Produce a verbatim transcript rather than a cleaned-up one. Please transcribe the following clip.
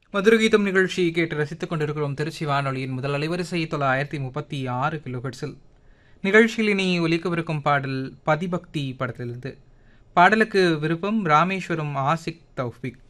மதுரகீதம் நிகழ்ச்சி கேட்டு ரசித்துக் கொண்டிருக்கிறோம். திருச்சி வானொலியின் முதல் அலைவரிசை தொள்ளாயிரத்தி முப்பத்தி ஆறு கிலோஹெட்ஸில். நிகழ்ச்சியில் இனி ஒலிக்கவிருக்கும் பாடல் பதிபக்தி படத்திலிருந்து. பாடலுக்கு விருப்பம் ராமேஸ்வரம் ஆசிக் தௌஃபிக்.